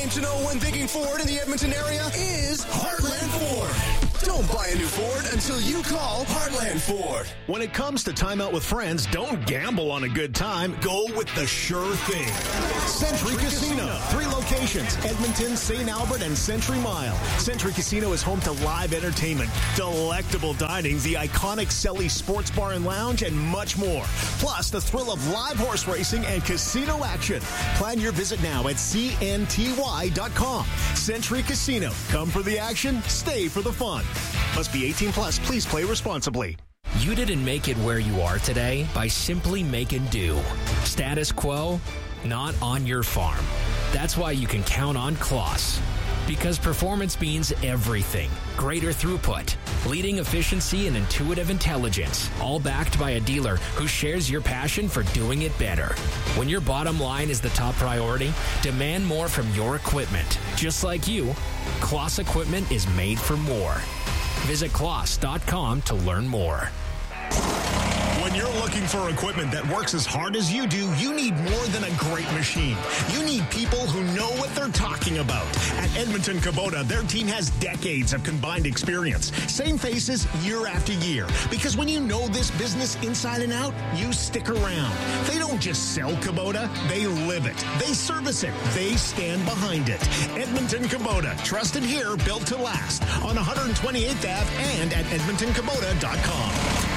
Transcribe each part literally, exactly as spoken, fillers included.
name to know when thinking Ford in the Edmonton area is Heartland Ford. Don't buy a new Ford until you call Heartland Ford. When it comes to time out with friends, don't gamble on a good time. Go with the sure thing. Century Casino. Three locations, Edmonton, Saint Albert, and Century Mile. Century Casino is home to live entertainment, delectable dining, the iconic Selly Sports Bar and Lounge, and much more. Plus, the thrill of live horse racing and casino action. Plan your visit now at C N T Y dot com. Century Casino. Come for the action, stay for the fun. Must be eighteen plus. Please play responsibly. You didn't make it where you are today by simply making do. Status quo, not on your farm. That's why you can count on Kloss. Because performance means everything. Greater throughput, leading efficiency, and intuitive intelligence. All backed by a dealer who shares your passion for doing it better. When your bottom line is the top priority, demand more from your equipment. Just like you, Kloss equipment is made for more. Visit Kloss dot com to learn more. When you're looking for equipment that works as hard as you do, you need more than a great machine. You need people who know what they're talking about. At Edmonton Kubota, their team has decades of combined experience. Same faces year after year. Because when you know this business inside and out, you stick around. They don't just sell Kubota, they live it. They service it. They stand behind it. Edmonton Kubota, trusted here, built to last. On one twenty-eighth Avenue and at edmonton kubota dot com.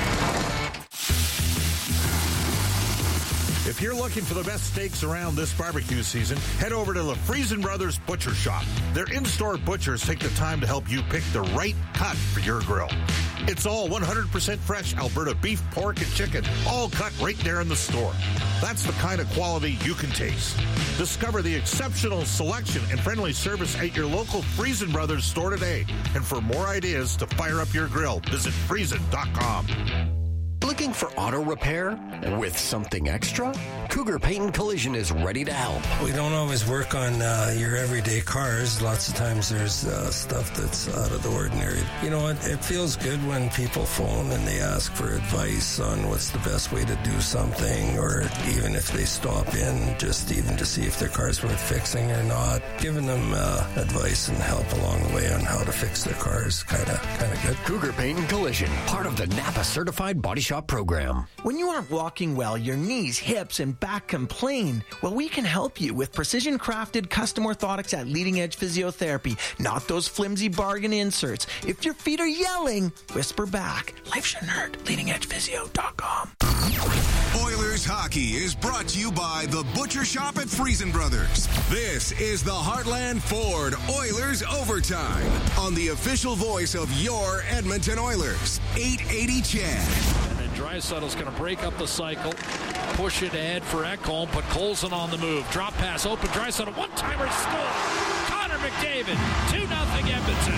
If you're looking for the best steaks around this barbecue season, head over to the Friesen Brothers Butcher Shop. Their in-store butchers take the time to help you pick the right cut for your grill. It's all one hundred percent fresh Alberta beef, pork, and chicken, all cut right there in the store. That's the kind of quality you can taste. Discover the exceptional selection and friendly service at your local Friesen Brothers store today. And for more ideas to fire up your grill, visit friesen dot com. Looking for auto repair with something extra? Cougar Paint and Collision is ready to help. We don't always work on uh, your everyday cars. Lots of times there's uh, stuff that's out of the ordinary. You know what? It feels good when people phone and they ask for advice on what's the best way to do something, or even if they stop in just even to see if their car's worth fixing or not. Giving them uh, advice and help along the way on how to fix their cars, kind of kind of good. Cougar Paint and Collision, part of the Napa Certified Body Shop program. When you aren't walking well, your knees, hips, and back complain, well, we can help you with precision-crafted custom orthotics at Leading Edge Physiotherapy, not those flimsy bargain inserts. If your feet are yelling, whisper back. Life shouldn't hurt. leading edge physio dot com. Oilers hockey is brought to you by the Butcher Shop at Friesen Brothers. This is the Heartland Ford Oilers Overtime on the official voice of your Edmonton Oilers, eight eighty C H E D. Draisaitl's going to break up the cycle, push it ahead for Ekholm, put Colson on the move. Drop pass, open Draisaitl, one-timer score. Connor McDavid, two nothing Edmonton.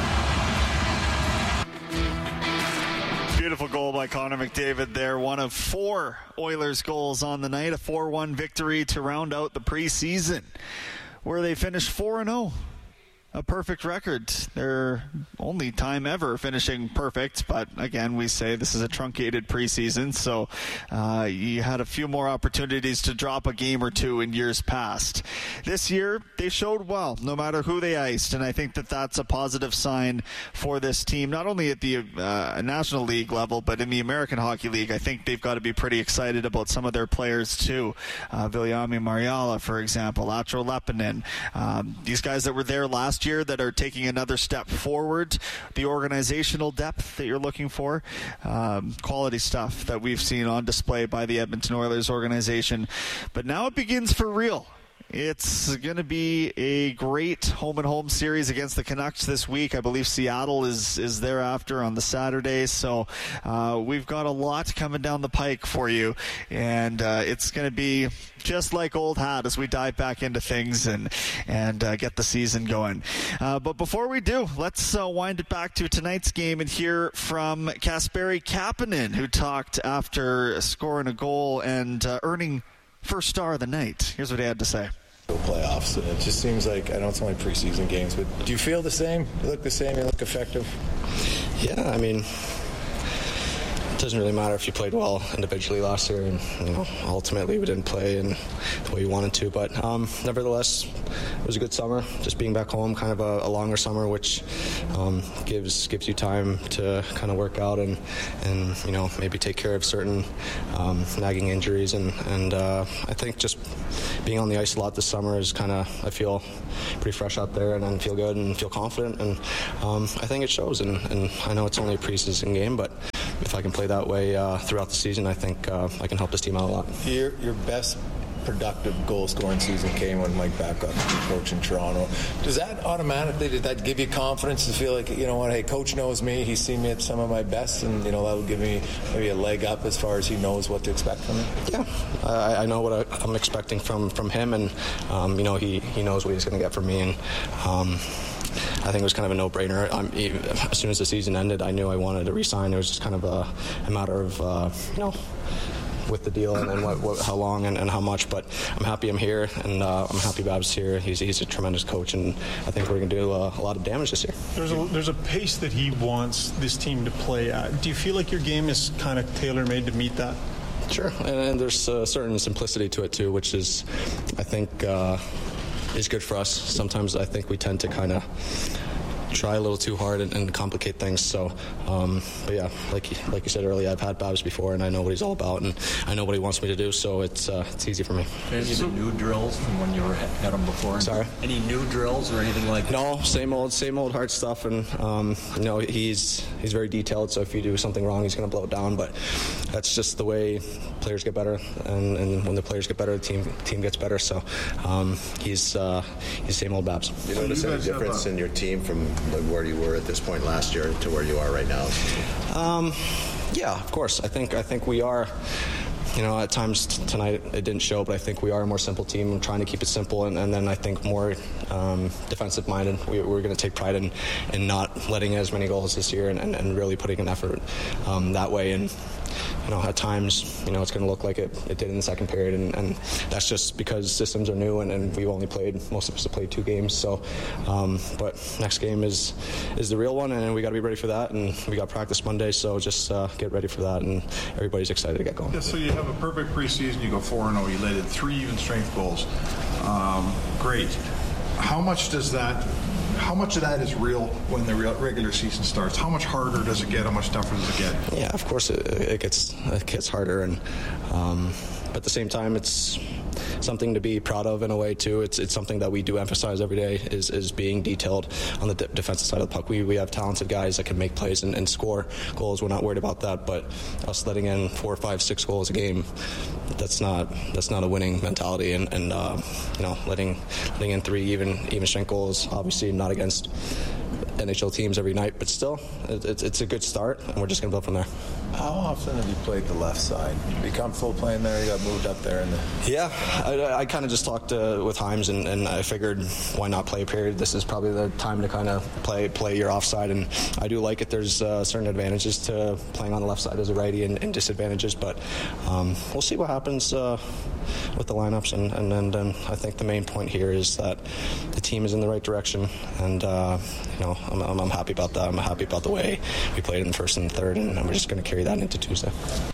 Beautiful goal by Connor McDavid there. One of four Oilers goals on the night. A four one victory to round out the preseason, where they finished four and oh. A perfect record. Their only time ever finishing perfect, but again, we say this is a truncated preseason, so uh, you had a few more opportunities to drop a game or two in years past. This year, they showed well, no matter who they iced, and I think that that's a positive sign for this team, not only at the uh, National League level, but in the American Hockey League. I think they've got to be pretty excited about some of their players, too. Uh, Viljami Marjala, for example, Atro Lepinen, um, these guys that were there last year that are taking another step forward, the organizational depth that you're looking for, um, quality stuff that we've seen on display by the Edmonton Oilers organization. But now it begins for real. It's going to be a great home-and-home series against the Canucks this week. I believe Seattle is, is thereafter on the Saturday. So uh, we've got a lot coming down the pike for you. And uh, it's going to be just like old hat as we dive back into things and, and uh, get the season going. Uh, but before we do, let's uh, wind it back to tonight's game and hear from Kasperi Kapanen, who talked after scoring a goal and uh, earning first star of the night. Here's what he had to say. Playoffs, and it just seems like, I know it's only preseason games, but do you feel the same? You look the same, you look effective? Yeah, I mean, doesn't really matter if you played well individually last year, and you know, ultimately we didn't play in the way you wanted to. But um, nevertheless, it was a good summer. Just being back home, kind of a, a longer summer, which um, gives gives you time to kind of work out and and you know maybe take care of certain um, nagging injuries. And and uh, I think just being on the ice a lot this summer is kind of, I feel pretty fresh out there, and I feel good and feel confident, and um, I think it shows. And, and I know it's only a preseason game, but if I can play that way uh, throughout the season, I think uh, I can help this team out a lot. Your, your best productive goal-scoring season came when Mike Babcock was coach in Toronto. Does that automatically, did that give you confidence to feel like, you know what, hey, coach knows me, he's seen me at some of my best, and, you know, that'll give me maybe a leg up as far as he knows what to expect from me? Yeah, I, I know what I, I'm expecting from, from him, and, um, you know, he, he knows what he's going to get from me, and um, I think it was kind of a no-brainer. I'm, as soon as the season ended, I knew I wanted to resign. It was just kind of a, a matter of, uh, you know, with the deal and, and what, what, how long and, and how much. But I'm happy I'm here, and uh, I'm happy Bab's here. He's, he's a tremendous coach, and I think we're going to do uh, a lot of damage this year. There's a, there's a pace that he wants this team to play at. Do you feel like your game is kind of tailor-made to meet that? Sure, and, and there's a certain simplicity to it too, which is, I think, uh, is good for us. Sometimes I think we tend to kind of try a little too hard and, and complicate things. So, um, but yeah, like like you said earlier, I've had Babs before, and I know what he's all about, and I know what he wants me to do. So it's uh, it's easy for me. Any so, new drills from when you were at him before? Sorry. Any new drills or anything like that? No, same old, same old hard stuff. And um, you know, he's he's very detailed. So if you do something wrong, he's going to blow it down. But that's just the way players get better, and, and when the players get better, the team team gets better. So um, he's uh, he's same old Babs. You notice any difference in your team from where you were at this point last year to where you are right now? Um, yeah, of course. I think I think we are. You know, at times t- tonight it didn't show, but I think we are a more simple team. I'm trying to keep it simple, and, and then I think more um, defensive-minded. We, we're going to take pride in, in not letting in as many goals this year, and, and, and really putting an effort um, that way. And you know, at times, you know, it's going to look like it, it did in the second period, and, and that's just because systems are new, and, and we've only played, most of us have played two games. So, um, but next game is is the real one, and we got to be ready for that. And we got practice Monday, so just uh, get ready for that, and everybody's excited to get going. Yeah, so you have a perfect preseason. You go four and oh. You led in three even strength goals. Um, great. How much does that? How much of that is real when the real regular season starts? How much harder does it get? How much tougher does it get? Yeah, of course it, it gets it gets harder, and um, but at the same time, it's something to be proud of in a way too. It's it's something that we do emphasize every day is is being detailed on the de- defensive side of the puck. We we have talented guys that can make plays and, and score goals. We're not worried about that, but us letting in four, five, six goals a game, that's not that's not a winning mentality. And, and uh, you know, letting letting in three even even strength goals, obviously not against N H L teams every night, but still, it, it's it's a good start, and we're just going to build from there. How often have you played the left side? You become full playing there, you got moved up there in the... Yeah, I, I kind of just talked uh, with Himes, and, and I figured why not play a period. This is probably the time to kind of play play your offside, and I do like it. There's uh, certain advantages to playing on the left side as a righty, and, and disadvantages, but um, we'll see what happens uh, with the lineups, and, and, and, and I think the main point here is that the team is in the right direction, and uh, you know, I'm, I'm, I'm happy about that. I'm happy about the way we played in the first and third, and we're just going to carry that into Tuesday.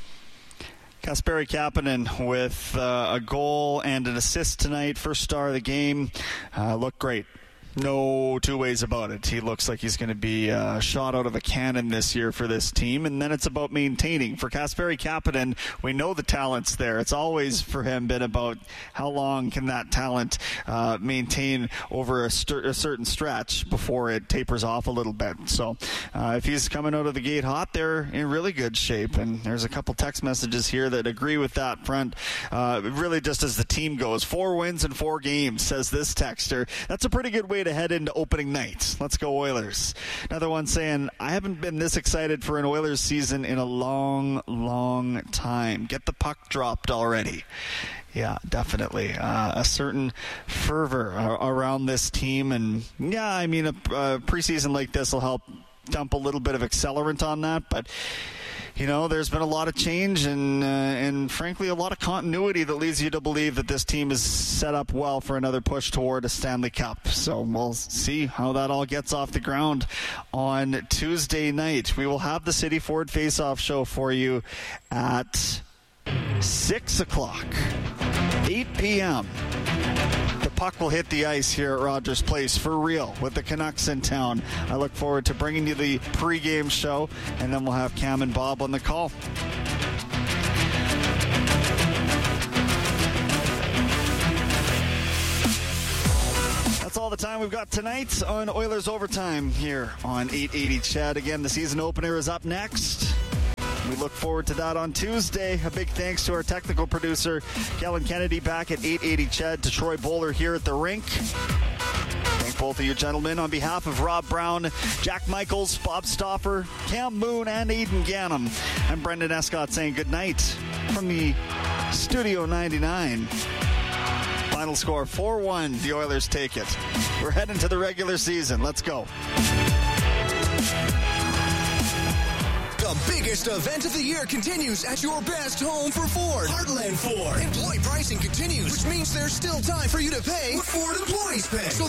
Kasperi Kapanen with uh, a goal and an assist tonight. First star of the game. Uh, looked great. No two ways about it. He looks like he's going to be uh, shot out of a cannon this year for this team, and then it's about maintaining. For Kasperi Kapanen, we know the talent's there. It's always for him been about how long can that talent uh, maintain over a, st- a certain stretch before it tapers off a little bit. So uh, if he's coming out of the gate hot, they're in really good shape, and there's a couple text messages here that agree with that front. Uh, really just as the team goes, four wins in four games, says this texter. That's a pretty good way to head into opening night. Let's go Oilers. Another one saying, I haven't been this excited for an Oilers season in a long, long time. Get the puck dropped already. Yeah, definitely. Uh, a certain fervor uh, around this team. And yeah, I mean, a, a preseason like this will help dump a little bit of accelerant on that, but you know, there's been a lot of change and, uh, and frankly, a lot of continuity that leads you to believe that this team is set up well for another push toward a Stanley Cup. So we'll see how that all gets off the ground on Tuesday night. We will have the City Ford Face-Off show for you at six o'clock, eight p.m. The puck will hit the ice here at Rogers Place for real with the Canucks in town. I look forward to bringing you the pregame show, and then we'll have Cam and Bob on the call. That's all the time we've got tonight on Oilers Overtime here on eight eighty C H E D. Again, the season opener is up next. We look forward to that on Tuesday. A big thanks to our technical producer, Kellen Kennedy, back at eight eighty C H E D, to Troy Bowler here at the rink. Thank both of you gentlemen. On behalf of Rob Brown, Jack Michaels, Bob Stauffer, Cam Moon, and Aiden Gannum, I'm Brendan Escott saying good night from the Studio ninety-nine. Final score four one. The Oilers take it. We're heading to the regular season. Let's go. The biggest event of the year continues at your best home for Ford. Heartland Ford. Employee pricing continues, which means there's still time for you to pay what Ford employees pay. So